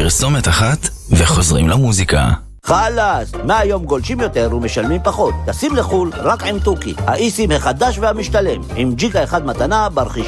פרסומת אחת וחוזרים למוזיקה. חלאס, מהיום גולשים יותר ומשלמים פחות. תשים לחול רק עם תוכי, האיסים החדש והמשתלם, עם ג'יגה אחד מתנה ברכישה